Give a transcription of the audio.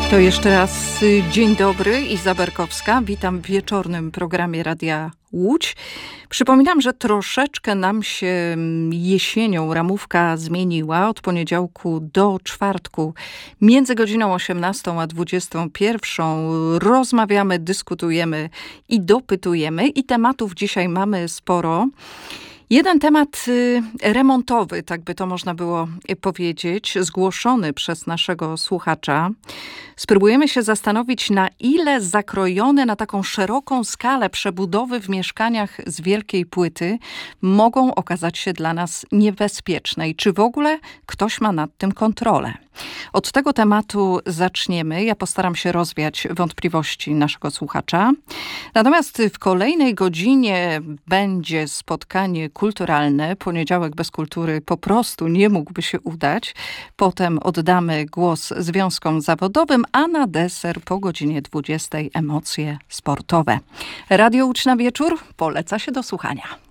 To jeszcze raz dzień dobry, Iza Berkowska. Witam w wieczornym programie Radia Łódź. Przypominam, że troszeczkę nam się jesienią ramówka zmieniła. Od poniedziałku do czwartku między godziną 18 a 21 rozmawiamy, dyskutujemy i dopytujemy. I tematów dzisiaj mamy sporo. Jeden temat remontowy, tak by to można było powiedzieć, zgłoszony przez naszego słuchacza. Spróbujemy się zastanowić, na ile zakrojone na taką szeroką skalę przebudowy w mieszkaniach z wielkiej płyty mogą okazać się dla nas niebezpieczne i czy w ogóle ktoś ma nad tym kontrolę. Od tego tematu zaczniemy. Ja postaram się rozwiać wątpliwości naszego słuchacza. Natomiast w kolejnej godzinie będzie spotkanie kulturalne. Poniedziałek bez kultury po prostu nie mógłby się udać. Potem oddamy głos związkom zawodowym, a na deser po godzinie 20 emocje sportowe. Radio Łódź na wieczór poleca się do słuchania.